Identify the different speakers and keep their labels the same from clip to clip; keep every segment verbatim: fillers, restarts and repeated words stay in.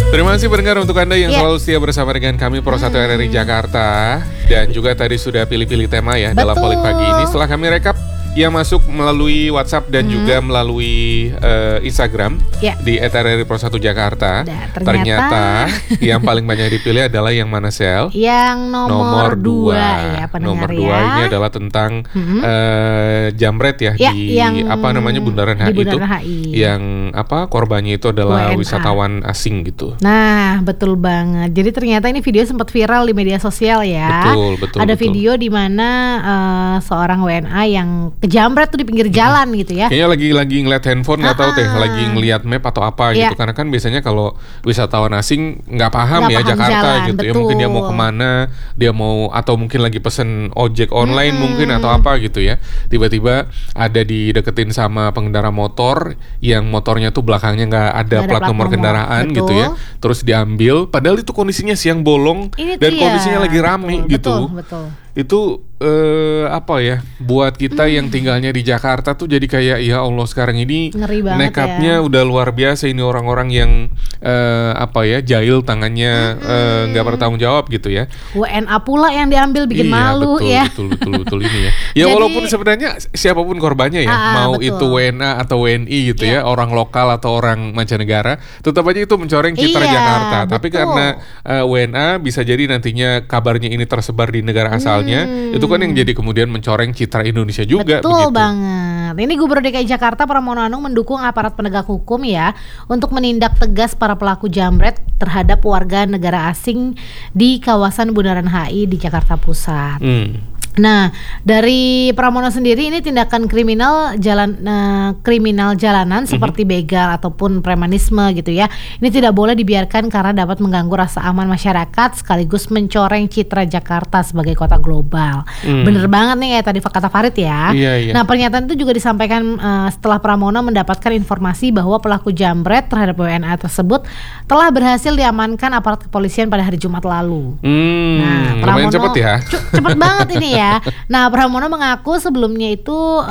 Speaker 1: Terima kasih pendengar untuk Anda yang
Speaker 2: yeah.
Speaker 1: selalu setia bersama dengan kami Pro satu R R I Jakarta. Dan juga tadi sudah pilih-pilih tema ya
Speaker 2: Betul.
Speaker 1: dalam Polling Pagi ini. Setelah kami rekap yang masuk melalui WhatsApp dan hmm. juga melalui uh, Instagram
Speaker 2: yeah.
Speaker 1: di et r r i pro satu Jakarta.
Speaker 2: Nah,
Speaker 1: ternyata, ternyata yang paling banyak dipilih adalah yang mana, Sel?
Speaker 2: Yang nomor,
Speaker 1: nomor dua.
Speaker 2: dua ya,
Speaker 1: Nomor
Speaker 2: ya.
Speaker 1: dua ini adalah tentang
Speaker 2: hmm.
Speaker 1: uh, jambret ya,
Speaker 2: ya
Speaker 1: di
Speaker 2: yang
Speaker 1: apa namanya Bundaran H I itu.
Speaker 2: Bundaran H I.
Speaker 1: Yang apa korbannya itu adalah
Speaker 2: W N A.
Speaker 1: wisatawan asing gitu.
Speaker 2: Nah, betul banget. Jadi ternyata ini video sempat viral di media sosial ya.
Speaker 1: Betul, betul.
Speaker 2: Ada
Speaker 1: betul.
Speaker 2: video di mana uh, seorang W N A yang kejambret tuh di pinggir jalan gitu ya.
Speaker 1: Kayaknya lagi lagi ngeliat handphone nggak tahu teh, lagi ngeliat map atau apa
Speaker 2: yeah.
Speaker 1: gitu. Karena kan biasanya kalau wisatawan asing nggak paham
Speaker 2: Nggak
Speaker 1: ya
Speaker 2: paham
Speaker 1: Jakarta
Speaker 2: jalan,
Speaker 1: gitu.
Speaker 2: betul.
Speaker 1: Ya mungkin dia mau kemana, dia mau atau mungkin lagi pesen ojek online
Speaker 2: hmm.
Speaker 1: mungkin atau apa gitu ya. Tiba-tiba ada dideketin sama pengendara motor yang motornya tuh belakangnya nggak ada
Speaker 2: Nggak ada
Speaker 1: plat
Speaker 2: plat
Speaker 1: nomor
Speaker 2: nomor.
Speaker 1: kendaraan
Speaker 2: Betul.
Speaker 1: gitu ya. Terus diambil, padahal itu kondisinya siang bolong
Speaker 2: Ini
Speaker 1: dan
Speaker 2: dia.
Speaker 1: kondisinya lagi rame
Speaker 2: Betul,
Speaker 1: gitu.
Speaker 2: Betul, betul.
Speaker 1: Itu eh, apa ya buat kita hmm. yang tinggalnya di Jakarta tuh jadi kayak ya Allah sekarang ini
Speaker 2: Ngeri banget
Speaker 1: nekatnya
Speaker 2: ya.
Speaker 1: udah luar biasa ini orang-orang yang eh, apa ya jahil tangannya nggak hmm. bertanggung jawab gitu ya.
Speaker 2: W N A pula yang diambil bikin
Speaker 1: iya,
Speaker 2: malu
Speaker 1: betul,
Speaker 2: ya.
Speaker 1: Betul betul betul ini ya. Ya
Speaker 2: Jadi,
Speaker 1: walaupun sebenarnya siapapun korbannya ya,
Speaker 2: ah,
Speaker 1: mau
Speaker 2: betul.
Speaker 1: itu W N A atau W N I gitu
Speaker 2: yeah.
Speaker 1: ya, orang lokal atau orang mancanegara, tetap aja itu mencoreng citra
Speaker 2: iya,
Speaker 1: Jakarta.
Speaker 2: betul.
Speaker 1: Tapi karena uh, W N A bisa jadi nantinya kabarnya ini tersebar di negara asalnya, hmm. itu kan yang jadi kemudian mencoreng citra Indonesia juga.
Speaker 2: Betul
Speaker 1: begitu.
Speaker 2: banget. Ini Gubernur D K I Jakarta Pramono Anung mendukung aparat penegak hukum ya untuk menindak tegas para pelaku jambret terhadap warga negara asing di kawasan Bundaran H I di Jakarta Pusat.
Speaker 1: Hmm.
Speaker 2: Nah, dari Pramono sendiri ini tindakan kriminal jalan uh, kriminal jalanan mm-hmm. seperti begal ataupun premanisme gitu ya. Ini tidak boleh dibiarkan karena dapat mengganggu rasa aman masyarakat sekaligus mencoreng citra Jakarta sebagai kota global. Mm. Bener banget nih kayak tadi kata Farid ya.
Speaker 1: Iya, iya.
Speaker 2: Nah, pernyataan itu juga disampaikan uh, setelah Pramono mendapatkan informasi bahwa pelaku jambret terhadap W N A tersebut telah berhasil diamankan aparat kepolisian pada hari Jumat lalu.
Speaker 1: Hmm,
Speaker 2: nah,
Speaker 1: lumayan
Speaker 2: Pramono
Speaker 1: cepet ya.
Speaker 2: Cepet banget ini ya. Nah, Pramono mengaku sebelumnya itu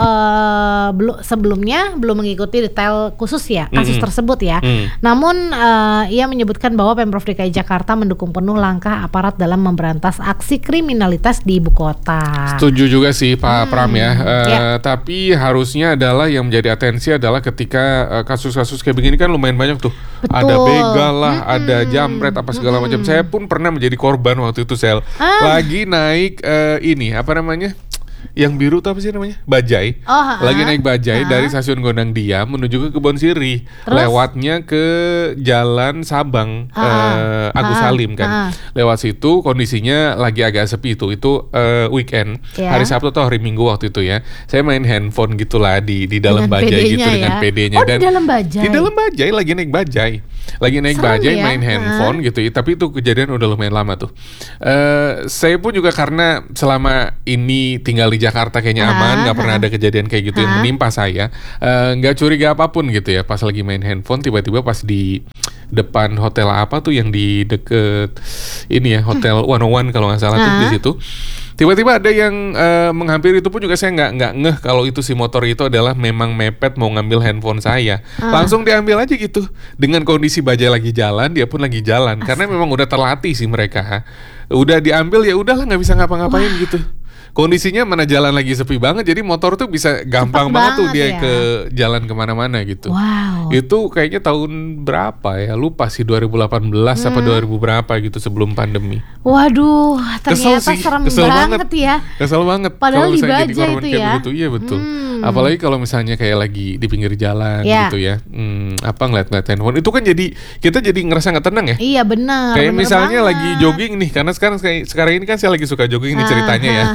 Speaker 2: uh, belum sebelumnya belum mengikuti detail khusus ya kasus mm-hmm. tersebut ya. Mm. Namun uh, ia menyebutkan bahwa Pemprov D K I Jakarta mendukung penuh langkah aparat dalam memberantas aksi kriminalitas di ibu kota.
Speaker 1: Setuju juga sih Pak hmm. Pram ya. Uh,
Speaker 2: yeah.
Speaker 1: Tapi harusnya adalah yang menjadi atensi adalah ketika uh, kasus-kasus kayak begini kan lumayan banyak tuh.
Speaker 2: Betul.
Speaker 1: Ada begal lah, mm-hmm. ada jambret apa segala
Speaker 2: mm-hmm.
Speaker 1: macam. Saya pun pernah menjadi korban waktu itu Sel.
Speaker 2: Ah.
Speaker 1: Lagi naik uh, ini apa namanya? Yang biru tuh apa sih namanya? Bajai.
Speaker 2: Oh, ha-ha.
Speaker 1: Lagi naik bajai
Speaker 2: ha-ha.
Speaker 1: dari stasiun Gondang Dia menuju ke Kebon Sirih.
Speaker 2: Terus?
Speaker 1: Lewatnya ke Jalan Sabang uh, Agus
Speaker 2: ha-ha.
Speaker 1: Salim kan.
Speaker 2: ha-ha.
Speaker 1: Lewat situ kondisinya lagi agak sepi itu. Itu uh, weekend.
Speaker 2: Yeah.
Speaker 1: Hari Sabtu atau hari Minggu waktu itu ya. Saya main handphone gitulah di di dalam
Speaker 2: dengan
Speaker 1: bajai
Speaker 2: P D-nya
Speaker 1: gitu
Speaker 2: ya?
Speaker 1: dengan P D-nya.
Speaker 2: Oh,
Speaker 1: dan
Speaker 2: di dalam bajai.
Speaker 1: Di dalam bajai lagi naik bajai. Lagi naik
Speaker 2: Serem
Speaker 1: bajai
Speaker 2: ya?
Speaker 1: main handphone
Speaker 2: ha-ha.
Speaker 1: gitu. Tapi itu kejadian udah lumayan lama tuh. Uh, saya pun juga karena selama ini tinggal di Jakarta kayaknya aman, nggak pernah ada kejadian kayak gitu ha? yang menimpa saya, nggak uh, curiga apapun gitu ya. Pas lagi main handphone, tiba-tiba pas di depan hotel apa tuh yang di deket ini ya, hotel one oh one kalau nggak salah tuh di situ. Tiba-tiba ada yang uh, menghampiri, itu pun juga saya nggak nggak ngeh kalau itu si motor itu adalah memang mepet mau ngambil handphone saya. Uh. Langsung diambil aja gitu. Dengan kondisi bajai lagi jalan, dia pun lagi jalan. Karena memang udah terlatih sih mereka. Udah diambil ya udahlah nggak bisa ngapa-ngapain Wah. gitu. Kondisinya mana jalan lagi sepi banget, jadi motor tuh bisa gampang
Speaker 2: Cepet
Speaker 1: banget tuh dia
Speaker 2: ya.
Speaker 1: ke jalan kemana-mana gitu.
Speaker 2: Wow.
Speaker 1: Itu kayaknya tahun berapa ya? Lupa sih dua ribu delapan belas hmm. apa dua ribu berapa gitu sebelum pandemi.
Speaker 2: Waduh, ternyata
Speaker 1: Kesel sih,
Speaker 2: serem
Speaker 1: kesel
Speaker 2: banget,
Speaker 1: banget
Speaker 2: ya.
Speaker 1: Kesel banget.
Speaker 2: Padahal di
Speaker 1: jadi
Speaker 2: bajai
Speaker 1: korban
Speaker 2: itu
Speaker 1: kayak
Speaker 2: ya.
Speaker 1: begitu. Iya betul.
Speaker 2: Hmm.
Speaker 1: Apalagi kalau misalnya kayak lagi di pinggir jalan
Speaker 2: ya.
Speaker 1: gitu ya. Hmm, apa ngeliat-ngeliat handphone. Itu kan jadi kita jadi ngerasa nggak tenang ya.
Speaker 2: Iya benar.
Speaker 1: Kayak
Speaker 2: bener
Speaker 1: misalnya
Speaker 2: banget.
Speaker 1: lagi jogging nih, karena sekarang sekarang ini kan saya lagi suka jogging nih ceritanya ya.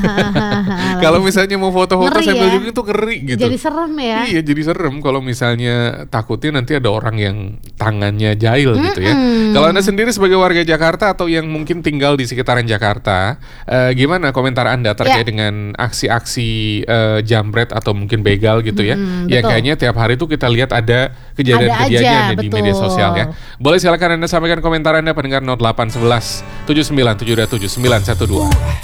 Speaker 1: Kalau misalnya mau foto-foto sambil
Speaker 2: ya?
Speaker 1: jogging tuh ngeri gitu.
Speaker 2: Jadi serem ya.
Speaker 1: Iya, jadi serem kalau misalnya takutnya nanti ada orang yang tangannya jahil mm-hmm. gitu ya. Kalau Anda sendiri sebagai warga Jakarta atau yang mungkin tinggal di sekitaran Jakarta, eh, gimana komentar Anda terkait yeah. dengan aksi-aksi eh, jambret atau mungkin begal gitu ya?
Speaker 2: Mm,
Speaker 1: yang kayaknya tiap hari tuh kita lihat ada kejadian-kejadian di media sosial ya. Boleh silakan Anda sampaikan komentar Anda pendengar nol delapan satu satu tujuh sembilan tujuh dua tujuh sembilan satu dua.